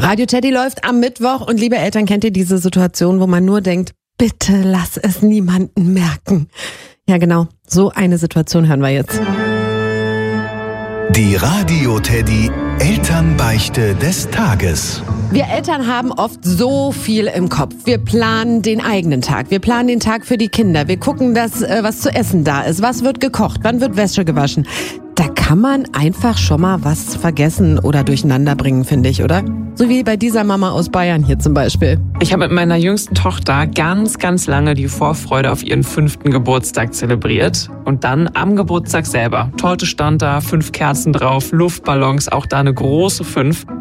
Radio Teddy läuft am Mittwoch und liebe Eltern, kennt ihr diese Situation, wo man nur denkt, bitte lass es niemanden merken. Ja genau, so eine Situation hören wir jetzt. Die Radio Teddy Elternbeichte des Tages. Wir Eltern haben oft so viel im Kopf. Wir planen den eigenen Tag. Wir planen den Tag für die Kinder. Wir gucken, dass was zu essen da ist. Was wird gekocht? Wann wird Wäsche gewaschen? Da kann man einfach schon mal was vergessen oder durcheinander bringen, finde ich, oder? So wie bei dieser Mama aus Bayern hier zum Beispiel. Ich habe mit meiner jüngsten Tochter ganz lange die Vorfreude auf ihren 5. Geburtstag zelebriert. Und dann am Geburtstag selber. Torte stand da, 5 Kerzen drauf, Luftballons, auch da eine große 5.